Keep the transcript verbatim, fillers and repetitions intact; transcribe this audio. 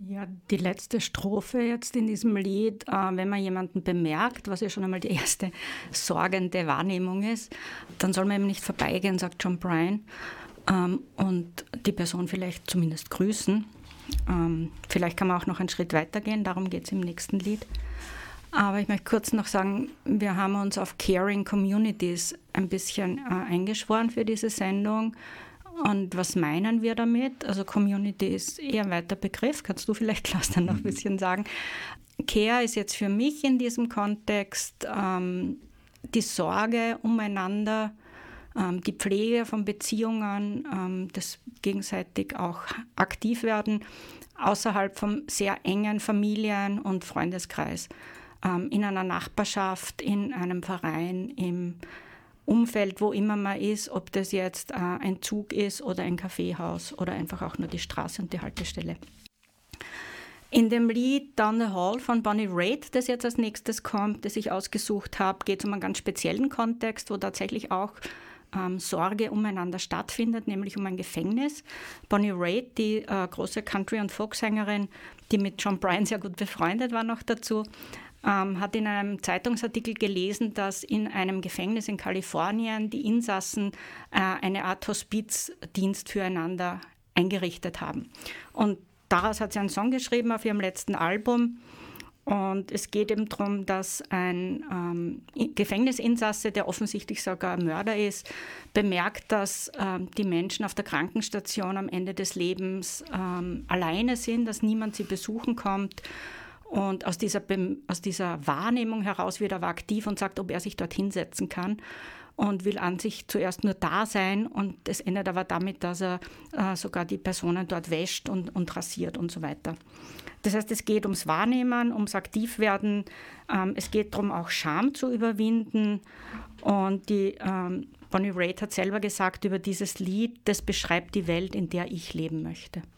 Ja, die letzte Strophe jetzt in diesem Lied, äh, wenn man jemanden bemerkt, was ja schon einmal die erste sorgende Wahrnehmung ist, dann soll man eben nicht vorbeigehen, sagt John Bryan, ähm, und die Person vielleicht zumindest grüßen. Ähm, vielleicht kann man auch noch einen Schritt weitergehen, darum geht es im nächsten Lied. Aber ich möchte kurz noch sagen, wir haben uns auf Caring Communities ein bisschen äh, eingeschworen für diese Sendung. Und was meinen wir damit? Also Community ist eher ein weiter Begriff. Kannst du vielleicht, Klaus, dann noch ein bisschen sagen? Care ist jetzt für mich in diesem Kontext ähm, die Sorge umeinander, ähm, die Pflege von Beziehungen, ähm, das gegenseitig auch aktiv werden, außerhalb vom sehr engen Familien- und Freundeskreis, ähm, in einer Nachbarschaft, in einem Verein, im Umfeld, wo immer man ist, ob das jetzt äh, ein Zug ist oder ein Kaffeehaus oder einfach auch nur die Straße und die Haltestelle. In dem Lied Down the Hall von Bonnie Raitt, das jetzt als nächstes kommt, das ich ausgesucht habe, geht es um einen ganz speziellen Kontext, wo tatsächlich auch ähm, Sorge umeinander stattfindet, nämlich um ein Gefängnis. Bonnie Raitt, die äh, große Country- und Folksängerin, die mit John Bryan sehr gut befreundet war noch dazu, Ähm, hat in einem Zeitungsartikel gelesen, dass in einem Gefängnis in Kalifornien die Insassen äh, eine Art Hospizdienst füreinander eingerichtet haben. Und daraus hat sie einen Song geschrieben auf ihrem letzten Album. Und es geht eben darum, dass ein ähm, Gefängnisinsasse, der offensichtlich sogar Mörder ist, bemerkt, dass ähm, die Menschen auf der Krankenstation am Ende des Lebens ähm, alleine sind, dass niemand sie besuchen kommt. Und aus dieser, aus dieser Wahrnehmung heraus wird er aber aktiv und sagt, ob er sich dort hinsetzen kann und will an sich zuerst nur da sein. Und es endet aber damit, dass er äh, sogar die Personen dort wäscht und, und rasiert und so weiter. Das heißt, es geht ums Wahrnehmen, ums Aktivwerden. Ähm, es geht darum, auch Scham zu überwinden. Und die ähm, Bonnie Raitt hat selber gesagt über dieses Lied, das beschreibt die Welt, in der ich leben möchte.